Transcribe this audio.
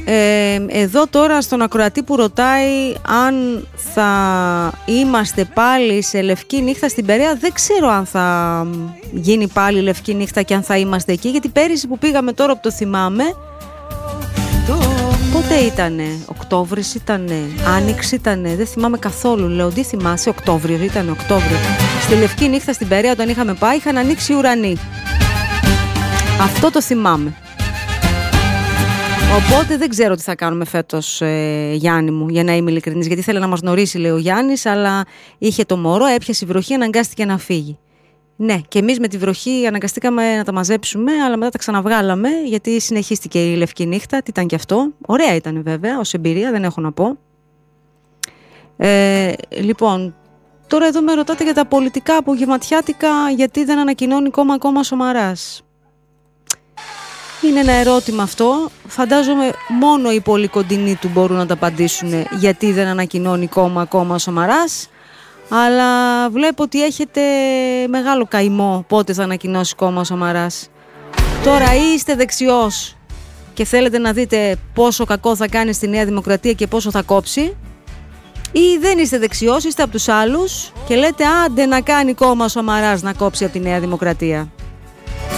Εδώ τώρα στον ακροατή που ρωτάει αν θα είμαστε πάλι σε λευκή νύχτα στην Περαία, δεν ξέρω αν θα γίνει πάλι λευκή νύχτα και αν θα είμαστε εκεί, γιατί πέρυσι που πήγαμε, τώρα που το θυμάμαι, πότε ήτανε, Οκτώβρης ήτανε, Άνοιξη ήτανε, δεν θυμάμαι καθόλου, λέω, τι θυμάσαι, Οκτώβριο ήτανε, Οκτώβριο. Στη λευκή νύχτα στην Περαία όταν είχαμε πάει είχαν ανοίξει οι ουρανοί. Αυτό το θυμάμαι. Οπότε δεν ξέρω τι θα κάνουμε φέτος, Γιάννη μου, για να είμαι ειλικρινής, γιατί ήθελε να μας γνωρίσει, λέει ο Γιάννης, αλλά είχε το μωρό, έπιασε η βροχή, αναγκάστηκε να φύγει. Ναι, και εμείς με τη βροχή αναγκαστήκαμε να τα μαζέψουμε, αλλά μετά τα ξαναβγάλαμε, γιατί συνεχίστηκε η λευκή νύχτα. Τι ήταν και αυτό. Ωραία ήταν βέβαια, ως εμπειρία, δεν έχω να πω. Λοιπόν, τώρα εδώ με ρωτάτε για τα πολιτικά απογευματιάτικα, γιατί δεν ανακοινώνει κόμμα Σομαράς. Είναι ένα ερώτημα αυτό. Φαντάζομαι μόνο οι πολύ κοντινοί του μπορούν να τα απαντήσουν, γιατί δεν ανακοινώνει κόμμα Σομαράς. Αλλά βλέπω ότι έχετε μεγάλο καημό πότε θα ανακοινώσει κόμμα Σομαράς. Τώρα ή είστε δεξιός και θέλετε να δείτε πόσο κακό θα κάνει στη Νέα Δημοκρατία και πόσο θα κόψει, ή δεν είστε δεξιός, είστε από τους άλλους και λέτε άντε να κάνει κόμμα Σομαράς να κόψει από τη Νέα Δημοκρατία.